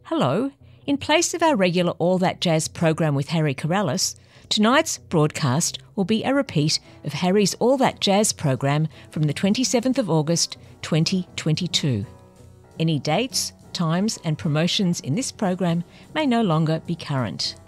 Hello. In place of our regular All That Jazz program with Harry Corrales, tonight's broadcast will be a repeat of Harry's All That Jazz program from the 27th of August 2022. Any dates, times and promotions in this program may no longer be current.